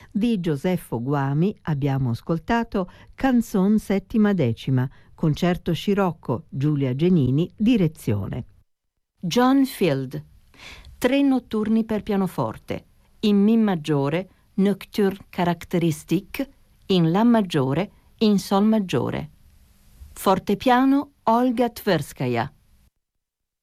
Di Joseffo Guami abbiamo ascoltato Canzon settima decima, concerto scirocco, Giulia Genini, direzione. John Field, 3 notturni per pianoforte, in Mi maggiore, Nocturne Caractéristique, in La maggiore, in Sol maggiore. Fortepiano Olga Tverskaya,